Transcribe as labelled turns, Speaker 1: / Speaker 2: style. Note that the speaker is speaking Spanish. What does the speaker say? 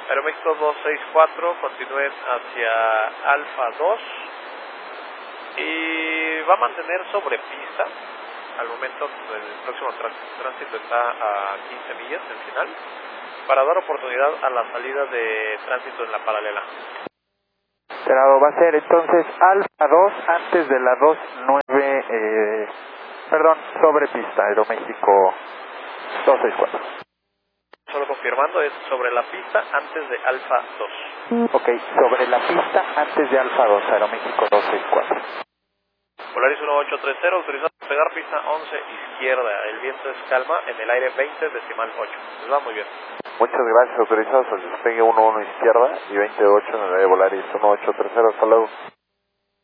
Speaker 1: Aeroméxico 264, continúen hacia Alfa 2 y va a mantener sobre pista. Al momento el próximo tránsito está a 15 millas en final, para dar oportunidad a la salida de tránsito en la paralela.
Speaker 2: Cerrado, va a ser entonces Alfa 2 antes de la 29, sobre pista, Aeroméxico 264.
Speaker 1: Solo confirmando, es sobre la pista antes de Alfa 2.
Speaker 2: Ok, sobre la pista antes de Alfa 2, Aeroméxico 264.
Speaker 1: Volaris 1830, autorizado a pegar pista 11 izquierda. El viento es calma, en el aire 20 decimal 8. Les va muy bien.
Speaker 3: Muchas gracias, autorizados al despegue 11 izquierda y 28 en el aire Volaris 1830, hasta luego.